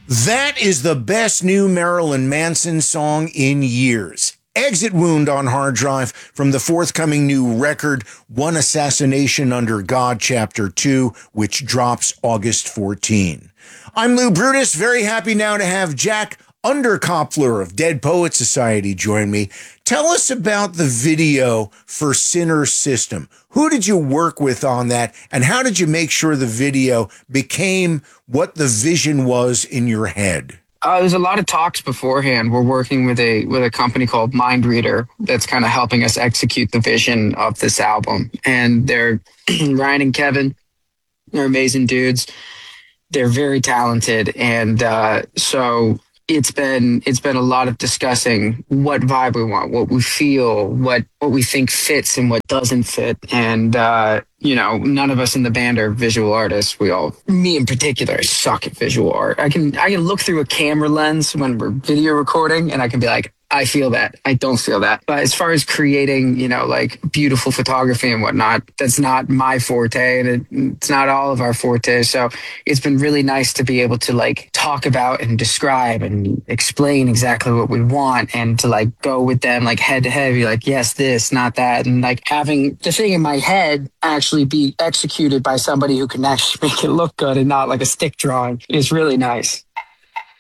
That is the best new Marilyn Manson song in years. Exit Wound on hard drive from the forthcoming new record, One Assassination Under God, Chapter 2, which drops August 14. I'm Lou Brutus, very happy now to have Jack Underkoppler of Dead Poets Society join me. Tell us about the video for Sinner System. Who did you work with on that, and how did you make sure the video became what the vision was in your head? There's a lot of talks beforehand. We're working with a company called Mind Reader that's kind of helping us execute the vision of this album. And they're Ryan and Kevin. They're amazing dudes. They're very talented, and so it's been a lot of discussing what vibe we want, what we feel, what we think fits and what doesn't fit. And none of us in the band are visual artists. Me in particular, suck at visual art. I can look through a camera lens when we're video recording, and I can be like, I feel that. I don't feel that. But as far as creating, like beautiful photography and whatnot, that's not my forte, and it's not all of our forte. So it's been really nice to be able to like talk about and describe and explain exactly what we want, and to like go with them like head to head, be like, yes, this, not that. And like having the thing in my head actually be executed by somebody who can actually make it look good and not like a stick drawing is really nice.